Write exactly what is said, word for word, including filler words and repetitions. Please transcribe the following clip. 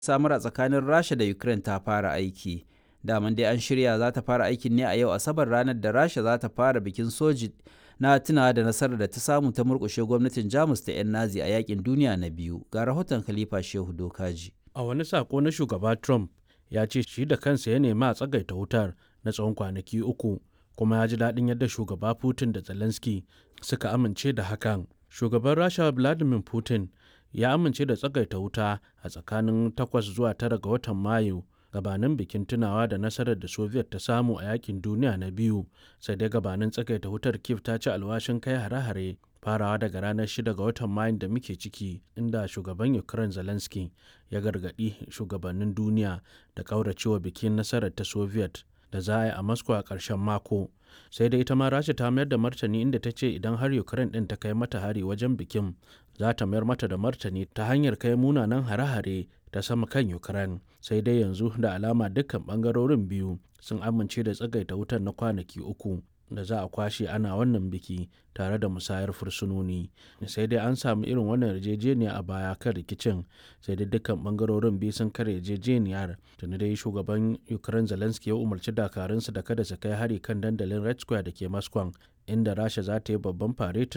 samar a tsakanin Rasha da Ukraine ta fara aiki. Daman dai an shirya za ta fara aikin ne a yau Asabar, ranar da Rasha za ta fara bikin soji na tunawa da nasarar da ta samu ta murƙushe gwamnatin Jamus ta 'yan Nazi a yakin duniya na biyu. Ga rahoton Khalifa Shehu Dokaji. A wani sako na shugaba Trump ya ce shi da kansa ya nema a tsagaita wutar na tsawon kwanaki uku, kuma ya ji daɗin yadda shugaba Putin da Zelensky suka amince da hakan. Shugaban Rasha Vladimir Putin ya amince da tsagaita wuta a tsakanin takwas zuwa tara ga watan Mayu gabanin bikin tunawa da nasarar da Soviet ta samu a yakin duniya na biyu, sai dai gabanin tsagaita wutar Kiev ta ci alwashin kai hare-hare farawa daga ranar shida ga watan Mayun da muke ciki, inda shugaban Ukraine Zelensky ya gargaɗi shugabannin duniya da ƙauracewa bikin nasarar ta Soviet da za a yi a Moscow a ƙarshen mako. Sai dai ita ma Rasha ta mayar da martani, inda ta ce idan har Ukraine ɗin ta kai mata hari wajen bikin, za ta mayar mata da martani ta hanyar kai munanan hare-hare ta sama kan Ukraine. Sai dai yanzu da alama dukkan ɓangarorin biyu sun amince da tsagaita wutar na kwanaki uku da za a kwashe ana wannan biki tare da musayar fursunoni. Sai dai an samu irin wannan yarjejeniya a baya kan rikicin, sai dai dukkan bangarorin biyu sun kare yarjejeniyar. Tuni dai shugaban Ukraine Zelensky ya umarci dakarunsa da kada su kai hari kan dandalin Red Square da ke Moscow, inda Rasha za ta yi babban faretin